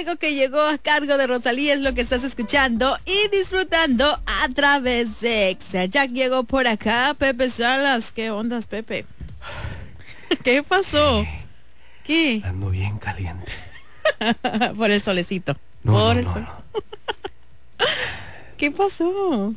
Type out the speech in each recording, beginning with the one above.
Algo que llegó a cargo de Rosalía es lo que estás escuchando y disfrutando a través de Exa. Ya llegó por acá Pepe Salas. ¿Qué ondas, Pepe? ¿Qué pasó? ¿Qué? Ando bien caliente. Por el solecito. No. ¿Qué pasó?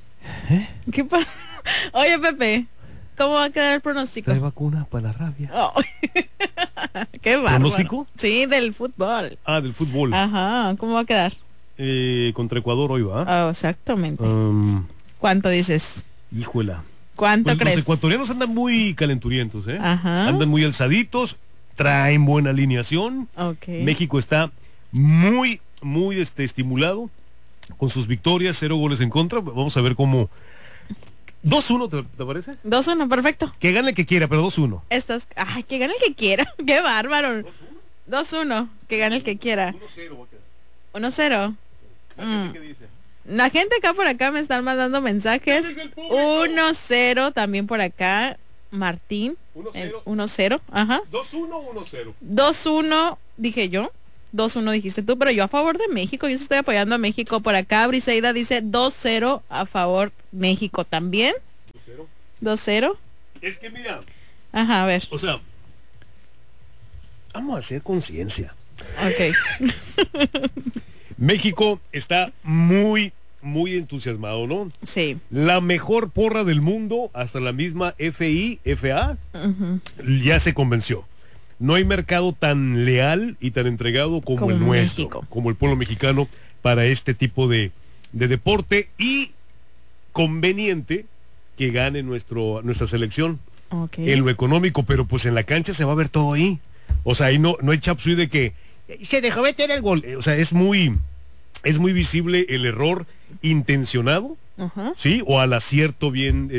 Oye, Pepe, ¿cómo va a quedar el pronóstico? Trae vacuna para la rabia. Oh. Qué bárbaro. ¿Pronóstico? Sí, del fútbol. Ah, del fútbol. Ajá, ¿cómo va a quedar? Contra Ecuador hoy va. Oh, exactamente. ¿Cuánto dices? Híjola. ¿Cuánto Pues crees? los ecuatorianos andan muy calenturientos, ¿eh? Ajá. Andan muy alzaditos, traen buena alineación. Okay. México está muy estimulado con sus victorias, 0 goles en contra. Vamos a ver cómo... 2-1, ¿te parece? 2-1, perfecto. Que gane el que quiera, pero 2-1. Ay, que gane el que quiera. Qué bárbaro. 2-1, que gane el que quiera. 1-0. ¿Qué dice? La gente acá por acá me están mandando mensajes. 1-0 también por acá. Martín. 1-0. Ajá. 2-1 o 1-0. 2-1 dije yo. 2-1 dijiste tú, pero yo a favor de México. Yo estoy apoyando a México por acá. Briseida dice 2-0 a favor México también. 2-0. Es que mira. Ajá, a ver. O sea, vamos a hacer conciencia. Ok. México está muy entusiasmado, ¿no? Sí. La mejor porra del mundo, hasta la misma FA, ya se convenció. No hay mercado tan leal y tan entregado como el nuestro, México. como el pueblo mexicano para este tipo de deporte, y conveniente que gane nuestra selección. Okay. En lo económico, pero pues en la cancha se va a ver todo ahí. O sea, ahí no hay chapsui de que se dejó meter el gol. O sea, es muy visible el error intencionado, ¿sí? O al acierto bien,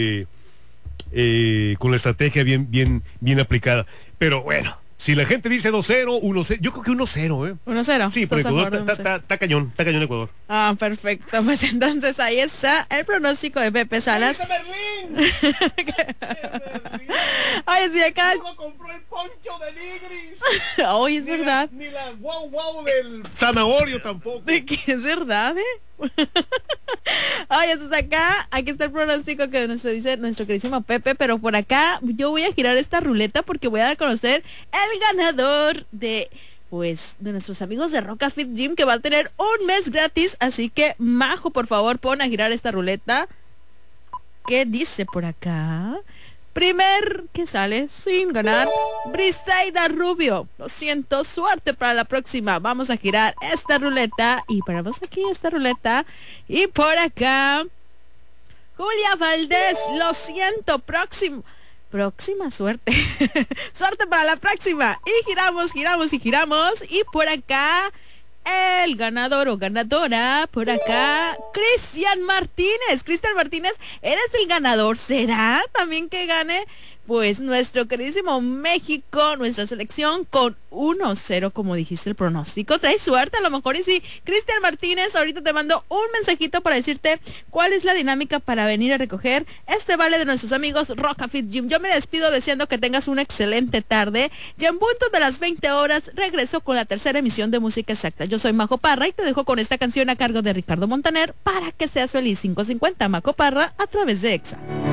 con la estrategia bien aplicada. Pero bueno, si la gente dice 2-0, 1-0, yo creo que 1-0, ¿eh? 1-0. Sí, pero Ecuador está cañón Ecuador. Ah, perfecto. Pues entonces ahí está el pronóstico de Pepe Salas. Berlín! Oye, si acá... No compró el poncho de Nigris. Oye, es verdad. Ni la wow del zanahorio tampoco. ¿De qué es verdad, Oye, entonces aquí está el pronóstico que dice nuestro queridísimo Pepe, pero por acá yo voy a girar esta ruleta porque voy a dar a conocer el ganador de nuestros amigos de Roca Fit Gym, que va a tener un mes gratis. Así que, Majo, por favor, pon a girar esta ruleta. ¿Qué dice por acá? Primer que sale sin ganar, Briseida Rubio. Lo siento, suerte para la próxima. Vamos a girar esta ruleta y paramos aquí esta ruleta. Y por acá, Julia Valdés. Lo siento, próxima suerte. Suerte para la próxima. Y giramos. Y por acá, el ganador o ganadora, por acá, Cristian Martínez, eres el ganador. ¿Será también que gane pues nuestro queridísimo México, nuestra selección, con 1-0, como dijiste el pronóstico? Trae suerte a lo mejor. Y sí, Cristian Martínez, ahorita te mando un mensajito para decirte cuál es la dinámica para venir a recoger este vale de nuestros amigos Roca Fit Gym. Yo me despido deseando que tengas una excelente tarde. Ya en punto de las 20 horas regreso con la tercera emisión de Música Exacta. Yo soy Majo Parra y te dejo con esta canción a cargo de Ricardo Montaner para que seas feliz. 550 Majo Parra a través de Exa.